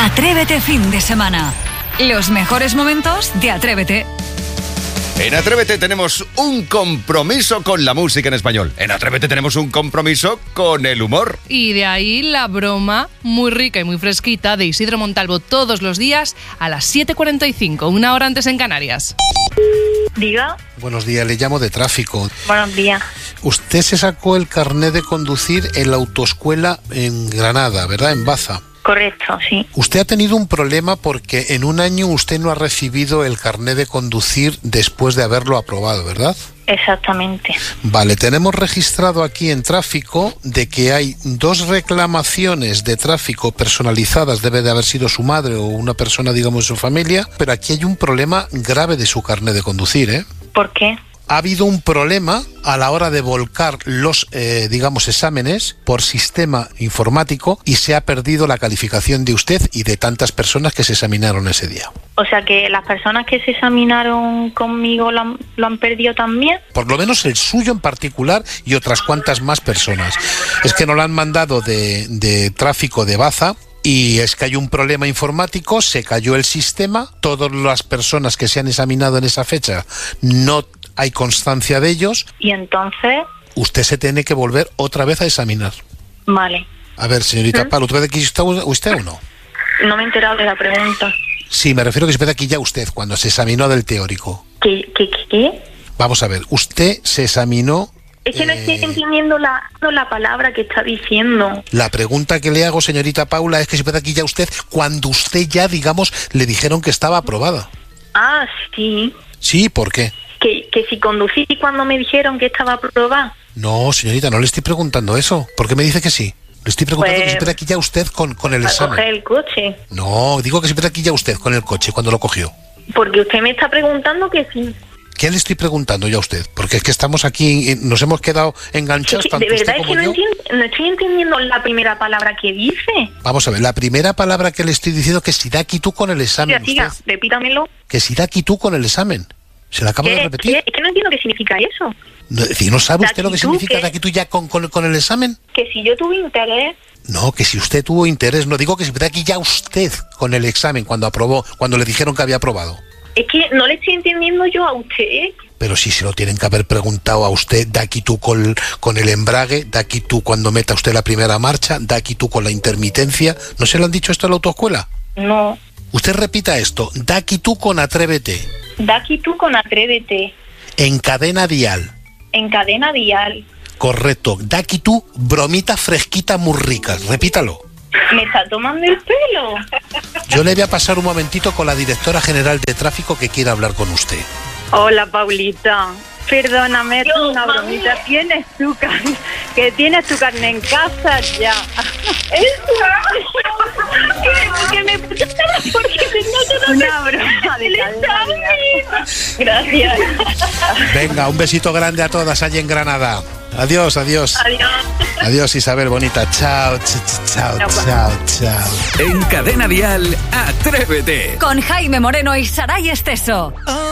Atrévete fin de semana. Los mejores momentos de Atrévete. En Atrévete tenemos un compromiso con la música en español. En Atrévete tenemos un compromiso con el humor. Y de ahí la broma muy rica y muy fresquita de Isidro Montalvo todos los días a las 7:45, una hora antes en Canarias. Diga. Buenos días, le llamo de tráfico. Buenos días. Usted se sacó el carnet de conducir en la autoescuela en Granada, ¿verdad? En Baza. Correcto, sí. Usted ha tenido un problema porque en un año usted no ha recibido el carnet de conducir después de haberlo aprobado, ¿verdad? Exactamente. Vale, tenemos registrado aquí en tráfico de que hay 2 reclamaciones de tráfico personalizadas, debe de haber sido su madre o una persona, digamos, de su familia, pero aquí hay un problema grave de su carnet de conducir, ¿eh? ¿Por qué? Ha habido un problema a la hora de volcar los, exámenes por sistema informático y se ha perdido la calificación de usted y de tantas personas que se examinaron ese día. O sea que las personas que se examinaron conmigo lo han perdido también. Por lo menos el suyo en particular y otras cuantas más personas. Es que nos lo han mandado de tráfico de Baza. Y es que hay un problema informático, se cayó el sistema, todas las personas que se han examinado en esa fecha no hay constancia de ellos. Y entonces... Usted se tiene que volver otra vez a examinar. Vale. A ver, señorita Palo, ¿otra vez aquí está usted o no? No me he enterado de la pregunta. Sí, me refiero a que se ve aquí ya usted, cuando se examinó del teórico. ¿Qué? Vamos a ver, usted se examinó... Es que no estoy entendiendo la palabra que está diciendo. La pregunta que le hago, señorita Paula, es que se puede aquí ya usted cuando usted ya, digamos, le dijeron que estaba aprobada. Ah, sí. Sí, ¿por qué? Que si conducí cuando me dijeron que estaba aprobada. No, señorita, no le estoy preguntando eso. ¿Por qué me dice que sí? Le estoy preguntando que se puede aquí ya usted con el examen. ¿Para coger el coche? No, digo que se puede aquí ya usted con el coche cuando lo cogió. Porque usted me está preguntando que sí. ¿Qué le estoy preguntando yo a usted? Porque es que estamos aquí, nos hemos quedado enganchados. De verdad es que no estoy entendiendo la primera palabra que dice. Vamos a ver, la primera palabra que le estoy diciendo es que si da aquí tú con el examen. Siga, repítamelo. Que si da aquí tú con el examen. Se la acabo de repetir. Es que no entiendo qué significa eso. ¿No sabe usted lo que significa da aquí tú ya con el examen? Que si yo tuve interés... No, que si usted tuvo interés, no digo que si da aquí ya usted con el examen cuando aprobó, cuando le dijeron que había aprobado. Es que no le estoy entendiendo yo a usted. Pero sí se lo tienen que haber preguntado a usted, da aquí tú con el embrague, da aquí tú cuando meta usted la primera marcha, da aquí tú con la intermitencia. ¿No se lo han dicho esto en la autoescuela? No. Usted repita esto, da aquí tú con Atrévete. Da aquí tú con Atrévete. En cadena dial. En cadena dial. Correcto, da aquí tú bromita fresquita muy rica, repítalo. ¿Me está tomando el pelo? Yo le voy a pasar un momentito con la directora general de tráfico que quiere hablar con usted. Hola, Paulita. Perdóname, tú una bromita. Tienes tu carne en casa ya. ¿Qué me porque tengo una broma de cadena. Gracias. Venga, un besito grande a todas allí en Granada. Adiós. Adiós. Adiós, Isabel bonita. Chao. En Cadena Dial, Atrévete. Con Jaime Moreno y Saray Esteso.